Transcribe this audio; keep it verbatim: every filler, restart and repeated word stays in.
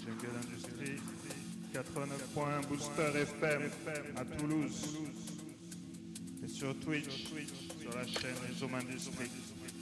Jungle Industrie, quatre-vingt-neuf point un Booster F M à Toulouse. Et sur Twitch, sur la chaîne Les Hommes Industrie.